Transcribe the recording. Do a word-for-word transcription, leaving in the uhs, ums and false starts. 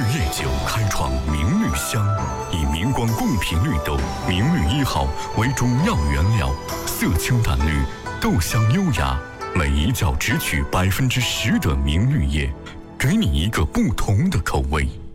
烈酒开创明绿香，以明光贡品绿豆明绿一号为主要原料，色清淡绿，豆香优雅，每一角只取百分之十的明绿叶，给你一个不同的口味。